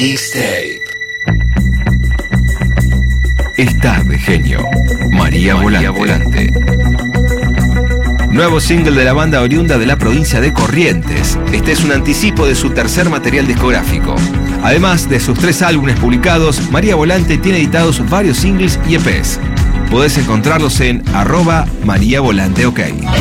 Mixtape. Estás de genio. María Volante. Nuevo single de la banda oriunda de la provincia de Corrientes. Este es un anticipo de su tercer material discográfico. Además de sus 3 álbumes publicados, María Volante tiene editados varios singles y EPs. Podés encontrarlos en @MaríaVolanteOK.